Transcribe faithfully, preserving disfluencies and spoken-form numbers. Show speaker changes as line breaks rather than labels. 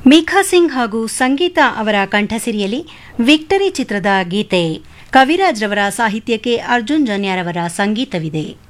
ಮೀಖಾ ಸಿಂಗ್ ಹಾಗೂ ಸಂಗೀತ ಅವರ ಕಂಠಸಿರಿಯಲ್ಲಿ ವಿಕ್ಟರಿ ಚಿತ್ರದ ಗೀತೆ. ಕವಿರಾಜ್ ರವರ ಸಾಹಿತ್ಯಕ್ಕೆ ಅರ್ಜುನ್ ಜನ್ಯಾರವರ ಸಂಗೀತವಿದೆ.